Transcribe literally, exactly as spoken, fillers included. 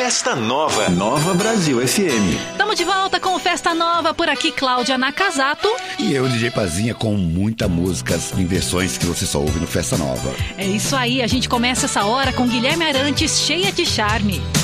Festa Nova. Nova Brasil F M. Estamos de volta com Festa Nova, por aqui Cláudia Nakazato. E eu, D J Pazinha, com muitas músicas em versões que você só ouve no Festa Nova. É isso aí, a gente começa essa hora com Guilherme Arantes, Cheia de Charme.